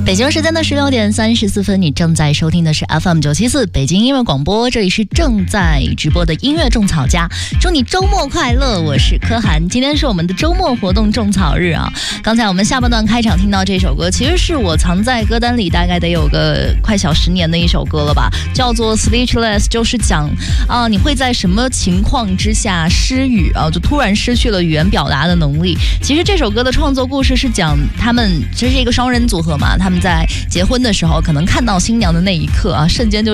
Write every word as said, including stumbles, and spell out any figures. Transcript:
北京时间的十六点三十四分，你正在收听的是 F M 九七四北京音乐广播，这里是正在直播的音乐种草家，祝你周末快乐，我是柯涵。今天是我们的周末活动种草日啊！刚才我们下半段开场听到这首歌，其实是我藏在歌单里大概得有个快小十年的一首歌了吧，叫做 Speechless， 就是讲啊你会在什么情况之下失语啊，就突然失去了语言表达的能力。其实这首歌的创作故事是讲他们这是一个双人组合嘛，他们在结婚的时候可能看到新娘的那一刻啊，瞬间就